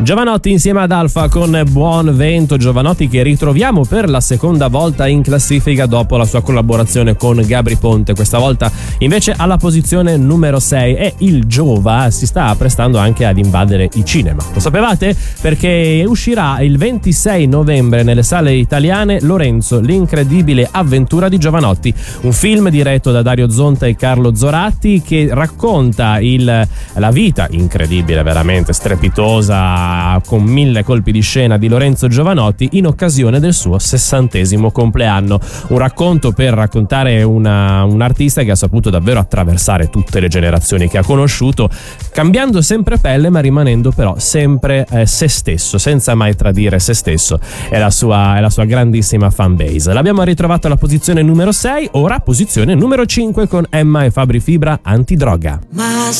Giovanotti insieme ad Alfa con Buon Vento. Giovanotti che ritroviamo per la seconda volta in classifica dopo la sua collaborazione con Gabry Ponte, questa volta invece alla posizione numero 6, e il Giova si sta prestando anche ad invadere i cinema. Lo sapevate? Perché uscirà il 26 novembre nelle sale italiane Lorenzo, l'incredibile avventura di Giovanotti, un film diretto da Dario Zonta e Carlo Zoratti che racconta la vita incredibile, veramente strepitosa, con 1000 colpi di scena di Lorenzo Giovanotti in occasione del suo 60° compleanno. Un racconto per raccontare un artista che ha saputo davvero attraversare tutte le generazioni che ha conosciuto, cambiando sempre pelle ma rimanendo però sempre se stesso, senza mai tradire se stesso. È la sua grandissima fan base. L'abbiamo ritrovato alla posizione numero 6, ora posizione numero 5 con Emma e Fabri Fibra, Antidroga.